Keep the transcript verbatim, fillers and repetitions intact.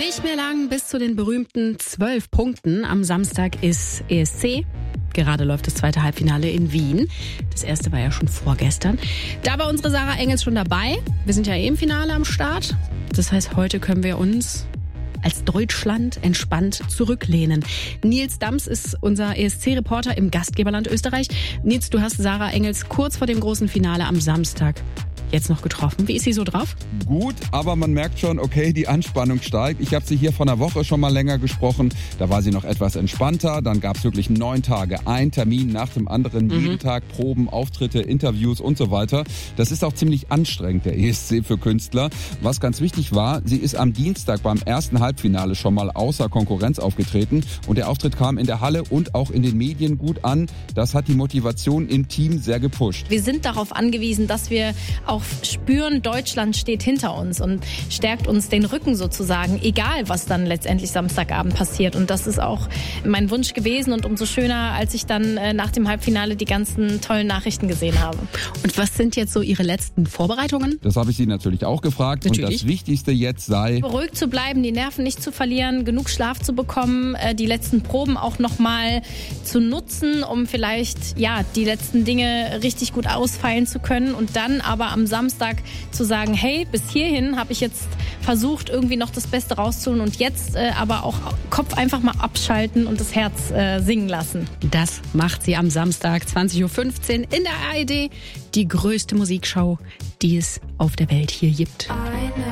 Nicht mehr lang bis zu den berühmten zwölf Punkten. Am Samstag ist E S C. Gerade läuft das zweite Halbfinale in Wien. Das erste war ja schon vorgestern. Da war unsere Sarah Engels schon dabei. Wir sind ja eh im Finale am Start. Das heißt, heute können wir uns als Deutschland entspannt zurücklehnen. Nils Dams ist unser E S C-Reporter im Gastgeberland Österreich. Nils, du hast Sarah Engels kurz vor dem großen Finale am Samstag jetzt noch getroffen. Wie ist sie so drauf? Gut, aber man merkt schon, okay, die Anspannung steigt. Ich habe sie hier vor einer Woche schon mal länger gesprochen. Da war sie noch etwas entspannter. Dann gab es wirklich neun Tage, ein Termin nach dem anderen, mhm. jeden Tag Proben, Auftritte, Interviews und so weiter. Das ist auch ziemlich anstrengend, der E S C für Künstler. Was ganz wichtig war, sie ist am Dienstag beim ersten Halbfinale schon mal außer Konkurrenz aufgetreten. Und der Auftritt kam in der Halle und auch in den Medien gut an. Das hat die Motivation im Team sehr gepusht. Wir sind darauf angewiesen, dass wir auch spüren, Deutschland steht hinter uns und stärkt uns den Rücken sozusagen, egal was dann letztendlich Samstagabend passiert. Und das ist auch mein Wunsch gewesen und umso schöner, als ich dann äh, nach dem Halbfinale die ganzen tollen Nachrichten gesehen habe. Und was sind jetzt so Ihre letzten Vorbereitungen? Das habe ich Sie natürlich auch gefragt. Natürlich. Und das Wichtigste jetzt sei, ruhig zu bleiben, die Nerven nicht zu verlieren, genug Schlaf zu bekommen, äh, die letzten Proben auch nochmal zu nutzen, um vielleicht ja die letzten Dinge richtig gut ausfeilen zu können und dann aber am Samstag zu sagen, hey, bis hierhin habe ich jetzt versucht, irgendwie noch das Beste rauszuholen und jetzt äh, aber auch Kopf einfach mal abschalten und das Herz äh, singen lassen. Das macht sie am Samstag zwanzig Uhr fünfzehn in der A R D. Die größte Musikshow, die es auf der Welt hier gibt.